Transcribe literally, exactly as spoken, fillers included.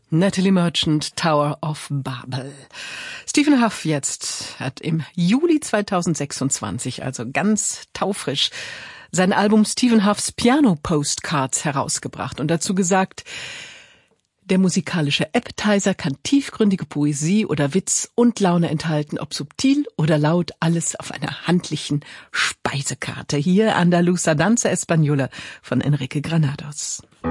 Natalie Merchant, Tower of Babel. Stephen Hough jetzt hat im Juli zweitausendsechsundzwanzig, also ganz taufrisch, sein Album Stephen Hough's Piano Postcards herausgebracht und dazu gesagt: Der musikalische Appetizer kann tiefgründige Poesie oder Witz und Laune enthalten, ob subtil oder laut, alles auf einer handlichen Speisekarte. Hier Andaluza Danza Española von Enrique Granados.